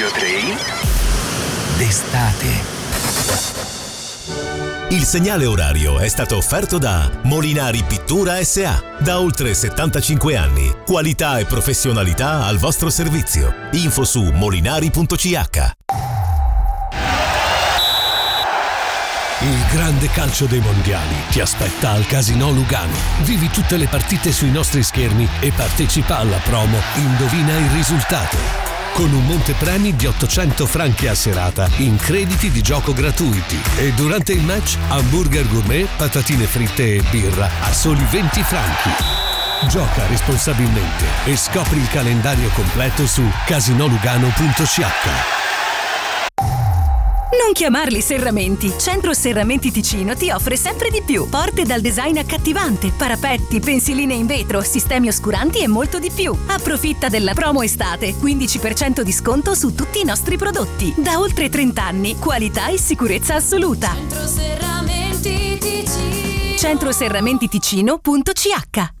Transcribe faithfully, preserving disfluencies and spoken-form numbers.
Radio tre. D'estate. Il segnale orario è stato offerto da Molinari Pittura S A. Da oltre settantacinque anni. Qualità e professionalità al vostro servizio. Info su molinari punto c h. Il grande calcio dei mondiali ti aspetta al Casinò Lugano. Vivi tutte le partite sui nostri schermi e partecipa alla promo Indovina il risultato. Con un montepremi di ottocento franchi a serata in crediti di gioco gratuiti. E durante il match hamburger gourmet, patatine fritte e birra a soli venti franchi. Gioca responsabilmente e scopri il calendario completo su casinolugano punto c h. Non chiamarli serramenti. Centro Serramenti Ticino ti offre sempre di più. Porte dal design accattivante, parapetti, pensiline in vetro, sistemi oscuranti e molto di più. Approfitta della promo estate. quindici per cento di sconto su tutti i nostri prodotti. Da oltre trenta anni, qualità e sicurezza assoluta. Centro Serramenti Ticino. centro serramenti ticino punto c h.